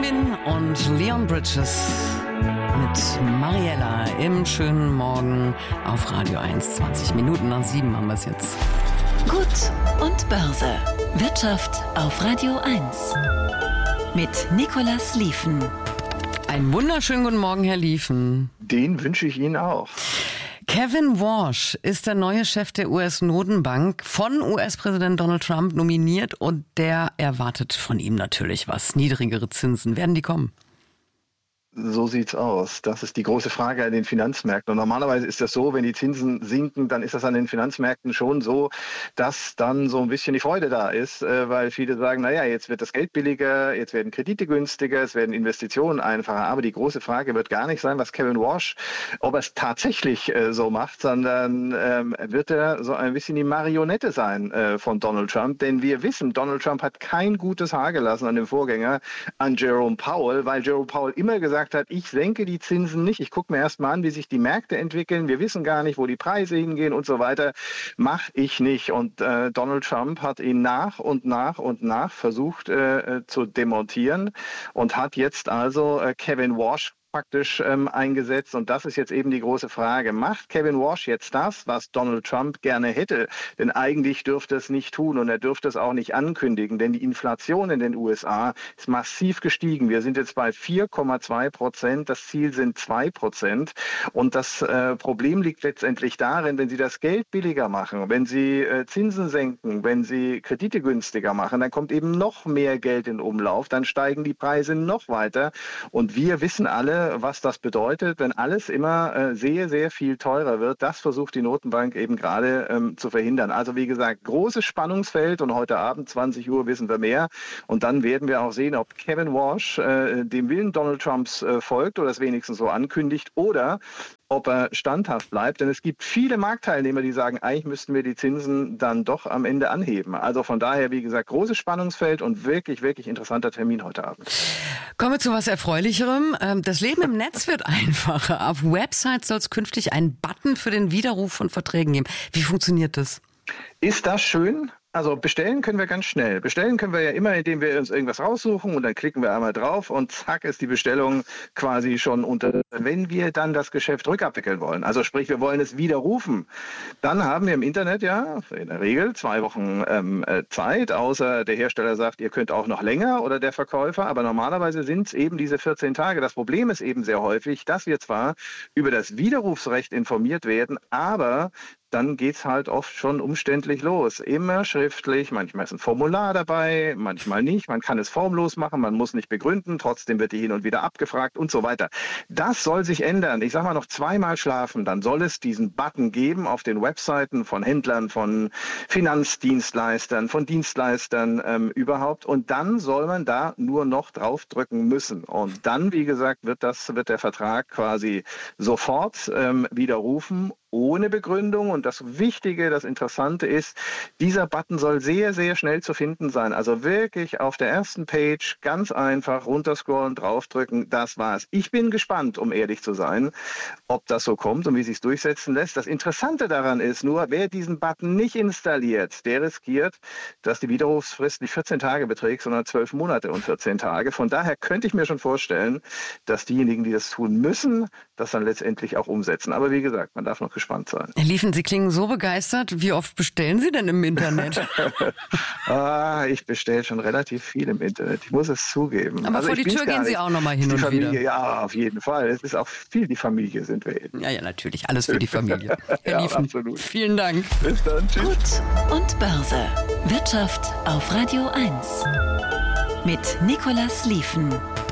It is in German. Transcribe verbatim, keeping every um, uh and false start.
Jimin und Leon Bridges mit Mariella im schönen Morgen auf Radio eins. zwanzig Minuten nach sieben haben wir es jetzt. Gut und Börse. Wirtschaft auf Radio eins. Mit Nicolas Liefen. Einen wunderschönen guten Morgen, Herr Liefen. Den wünsche ich Ihnen auch. Kevin Warsh ist der neue Chef der U S-Notenbank, von U S-Präsident Donald Trump nominiert, und der erwartet von ihm natürlich was. Niedrigere Zinsen, werden die kommen? So sieht's aus. Das ist die große Frage an den Finanzmärkten. Und normalerweise ist das so, wenn die Zinsen sinken, dann ist das an den Finanzmärkten schon so, dass dann so ein bisschen die Freude da ist, weil viele sagen, naja, jetzt wird das Geld billiger, jetzt werden Kredite günstiger, es werden Investitionen einfacher. Aber die große Frage wird gar nicht sein, was Kevin Warsh, ob er es tatsächlich so macht, sondern ähm, wird er so ein bisschen die Marionette sein äh, von Donald Trump. Denn wir wissen, Donald Trump hat kein gutes Haar gelassen an dem Vorgänger, an Jerome Powell, weil Jerome Powell immer gesagt hat, ich senke die Zinsen nicht, ich gucke mir erst mal an, wie sich die Märkte entwickeln, wir wissen gar nicht, wo die Preise hingehen und so weiter, mache ich nicht. Und äh, Donald Trump hat ihn nach und nach und nach versucht äh, zu demontieren und hat jetzt also äh, Kevin Warsh praktisch ähm, eingesetzt. Und das ist jetzt eben die große Frage. Macht Kevin Warsh jetzt das, was Donald Trump gerne hätte? Denn eigentlich dürfte es nicht tun und er dürfte es auch nicht ankündigen, denn die Inflation in den U S A ist massiv gestiegen. Wir sind jetzt bei vier Komma zwei Prozent, das Ziel sind zwei Prozent. Und das äh, Problem liegt letztendlich darin, wenn Sie das Geld billiger machen, wenn Sie äh, Zinsen senken, wenn Sie Kredite günstiger machen, dann kommt eben noch mehr Geld in Umlauf, dann steigen die Preise noch weiter. Und wir wissen alle, was das bedeutet, wenn alles immer äh, sehr, sehr viel teurer wird. Das versucht die Notenbank eben gerade ähm, zu verhindern. Also wie gesagt, großes Spannungsfeld, und heute Abend zwanzig Uhr wissen wir mehr. Und dann werden wir auch sehen, ob Kevin Warsh äh, dem Willen Donald Trumps äh, folgt oder es wenigstens so ankündigt, oder ob er standhaft bleibt. Denn es gibt viele Marktteilnehmer, die sagen, eigentlich müssten wir die Zinsen dann doch am Ende anheben. Also von daher, wie gesagt, großes Spannungsfeld und wirklich, wirklich interessanter Termin heute Abend. Kommen wir zu was Erfreulicherem. Das Leben im Netz wird einfacher. Auf Websites soll es künftig einen Button für den Widerruf von Verträgen geben. Wie funktioniert das? Ist das schön? Also bestellen können wir ganz schnell. Bestellen können wir ja immer, indem wir uns irgendwas raussuchen und dann klicken wir einmal drauf und zack ist die Bestellung quasi schon unter. Wenn wir dann das Geschäft rückabwickeln wollen, also sprich, wir wollen es widerrufen, dann haben wir im Internet ja in der Regel zwei Wochen ähm, Zeit, außer der Hersteller sagt, ihr könnt auch noch länger oder der Verkäufer, aber normalerweise sind es eben diese vierzehn Tage. Das Problem ist eben sehr häufig, dass wir zwar über das Widerrufsrecht informiert werden, aber dann geht's halt oft schon umständlich los. Immer schriftlich, manchmal ist ein Formular dabei, manchmal nicht. Man kann es formlos machen, man muss nicht begründen, trotzdem wird die hin und wieder abgefragt und so weiter. Das soll sich ändern. Ich sage mal noch zweimal schlafen, dann soll es diesen Button geben auf den Webseiten von Händlern, von Finanzdienstleistern, von Dienstleistern ähm, überhaupt. Und dann soll man da nur noch draufdrücken müssen. Und dann, wie gesagt, wird das, wird der Vertrag quasi sofort ähm, widerrufen, ohne Begründung. Und das Wichtige, das Interessante ist, dieser Button soll sehr, sehr schnell zu finden sein. Also wirklich auf der ersten Page ganz einfach runterscrollen, draufdrücken, das war's. Ich bin gespannt, um ehrlich zu sein, ob das so kommt und wie sich es durchsetzen lässt. Das Interessante daran ist nur, wer diesen Button nicht installiert, der riskiert, dass die Widerrufsfrist nicht vierzehn Tage beträgt, sondern zwölf Monate und vierzehn Tage. Von daher könnte ich mir schon vorstellen, dass diejenigen, die das tun müssen, das dann letztendlich auch umsetzen. Aber wie gesagt, man darf noch gespannt sein. Herr Liefen, Sie klingen so begeistert. Wie oft bestellen Sie denn im Internet? ah, ich bestelle schon relativ viel im Internet. Ich muss es zugeben. Aber also vor die Tür gehen Sie auch noch mal hin und Familie, wieder. Ja, auf jeden Fall. Es ist auch viel die Familie, sind wir eben. Ja, ja, natürlich. Alles für die Familie. Herr ja, Liefen, absolut. Vielen Dank. Bis dann. Tschüss. Gut und Börse. Wirtschaft auf Radio eins. Mit Nicolas Liefen.